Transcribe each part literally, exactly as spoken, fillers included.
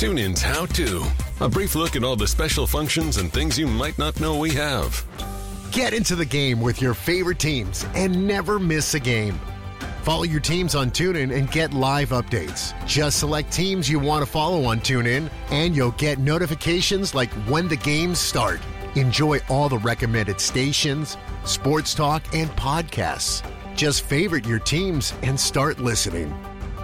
TuneIn's How To. A brief look at all the special functions and things you might not know we have. Get into the game with your favorite teams and never miss a game. Follow your teams on TuneIn and get live updates. Just select teams you want to follow on TuneIn, and you'll get notifications like when the games start. Enjoy all the recommended stations, sports talk, and podcasts. Just favorite your teams and start listening.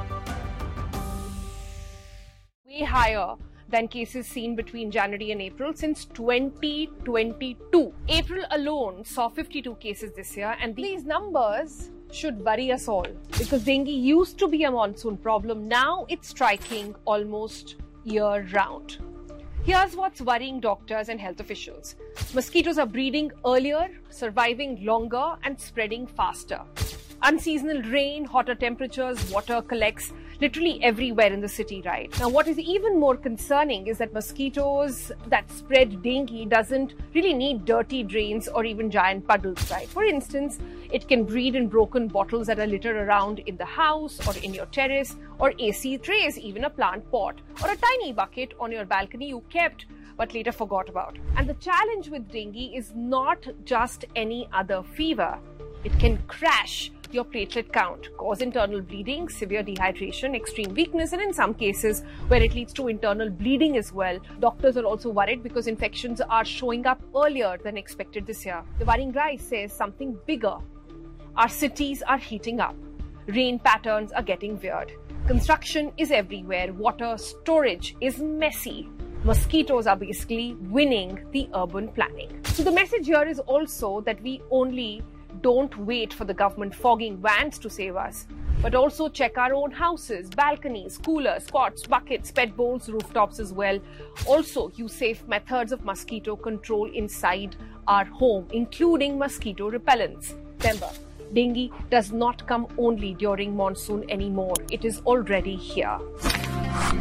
Way higher than cases seen between January and April since twenty twenty-two. April alone saw fifty-two cases this year, and these numbers should worry us all because dengue used to be a monsoon problem. Now it's striking almost year-round. Here's what's worrying doctors and health officials. Mosquitoes are breeding earlier, surviving longer, and spreading faster. Unseasonal rain, hotter temperatures, water collects literally everywhere in the city, right? Now, what is even more concerning is that mosquitoes that spread dengue doesn't really need dirty drains or even giant puddles, right? For instance, it can breed in broken bottles that are littered around in the house or in your terrace or A C trays, even a plant pot or a tiny bucket on your balcony you kept but later forgot about. And the challenge with dengue is not just any other fever. It can crash your platelet count, cause internal bleeding, severe dehydration, extreme weakness, and in some cases where it leads to internal bleeding as well. Doctors are also worried because infections are showing up earlier than expected this year. The worrying rise says something bigger. Our cities are heating up. Rain patterns are getting weird. Construction is everywhere. Water storage is messy. Mosquitoes are basically winning the urban planning. So the message here is also that we only don't wait for the government fogging vans to save us, but also check our own houses, balconies, coolers, pots, buckets, pet bowls, rooftops as well. Also, use safe methods of mosquito control inside our home, including mosquito repellents. Remember, dengue does not come only during monsoon anymore. It is already here.